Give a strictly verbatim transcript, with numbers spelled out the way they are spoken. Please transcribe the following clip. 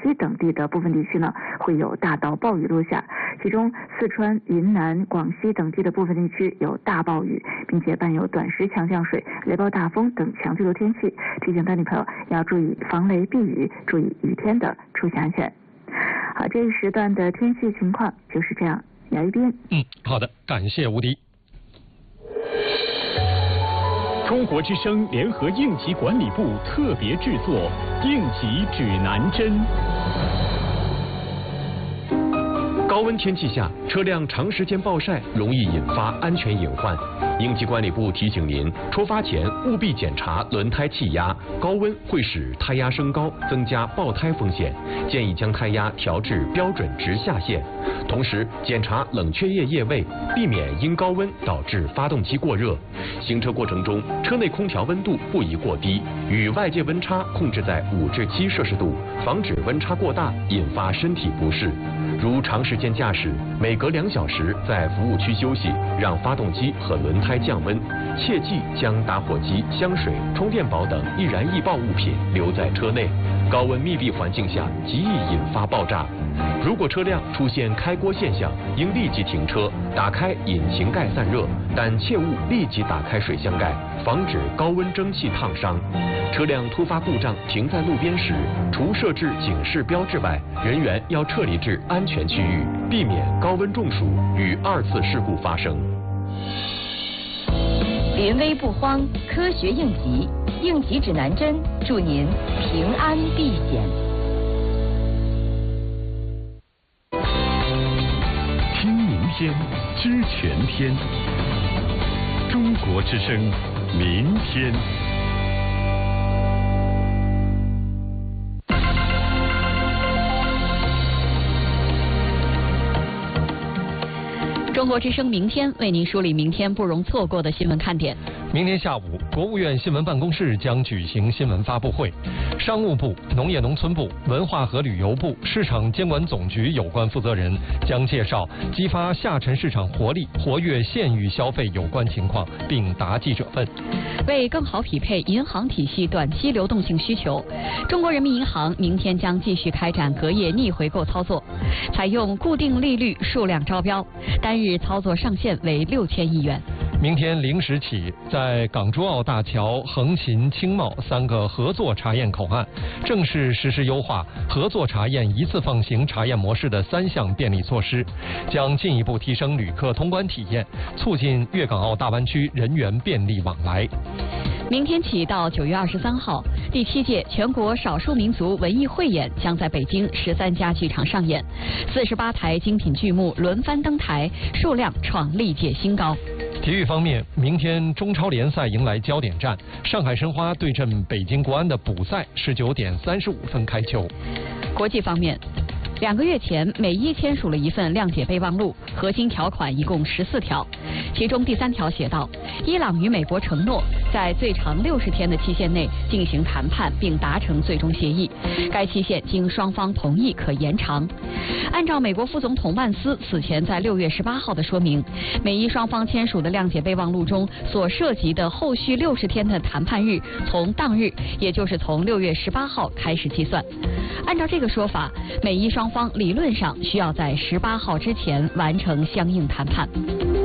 西等地的部分地区呢，会有大到暴雨落下，其中四川、云南、广西等地的部分地区有大暴雨，并且伴有短时强降水、雷暴大风等强对流天气，提醒当地朋友要注意防雷避雨，注意雨天的出行安全。好，这一时段的天气情况就是这样。姚一斌， 嗯，好的，感谢吴迪。 中国之声联合应急管理部特别制作《应急指南针》。 高温天气下，车辆长时间暴晒容易引发安全隐患。应急管理部提醒您，出发前务必检查轮胎气压，高温会使胎压升高，增加爆胎风险。建议将胎压调至标准值下限。同时，检查冷却液液位，避免因高温导致发动机过热。行车过程中，车内空调温度不宜过低，与外界温差控制在五至七摄氏度，防止温差过大引发身体不适。如长时间驾驶，每隔两小时在服务区休息，让发动机和轮胎降温。切忌将打火机、香水、充电宝等易燃易爆物品留在车内，高温密闭环境下极易引发爆炸。如果车辆出现开锅现象，应立即停车，打开引擎盖散热，但切勿立即打开水箱盖，防止高温蒸汽烫伤。车辆突发故障停在路边时，除设置警示标志外，人员要撤离至安全区域，避免高温中暑与二次事故发生。 临危不慌，科学应急，应急指南针，祝您平安避险。 听明天，知全天。中国之声，明天。 中国之声明天为您梳理明天不容错过的新闻看点。 明天下午，国务院新闻办公室将举行新闻发布会，商务部、农业农村部、文化和旅游部、市场监管总局有关负责人将介绍激发下沉市场活力、活跃县域消费有关情况，并答记者问。 为更好匹配银行体系短期流动性需求，中国人民银行明天将继续开展隔夜逆回购操作，采用固定利率数量招标，单日操作上限为六千亿元。 明天零时起，在港珠澳大桥、横琴、青茂三个合作查验口岸正式实施优化合作查验一次放行查验模式的三项便利措施，将进一步提升旅客通关体验，促进粤港澳大湾区人员便利往来。 明天起到九月二十三号，第七届全国少数民族文艺汇演将在北京十三家剧场上演，四十八台精品剧目轮番登台，数量创历届新高。 体育方面，明天中超联赛迎来焦点战，上海申花对阵北京国安的补赛十九点三十五分开球。 国际方面，两个月前，美伊签署了一份谅解备忘录，核心条款一共十四条，其中第三条写道，伊朗与美国承诺在最长六十天的期限内进行谈判并达成最终协议，该期限经双方同意可延长。按照美国副总统万斯此前在六月十八号的说明，美伊双方签署的谅解备忘录中所涉及的后续六十天的谈判日，从当日，也就是从六月十八号开始计算。按照这个说法，美伊双方理论上需要在十八号之前完成相应谈判。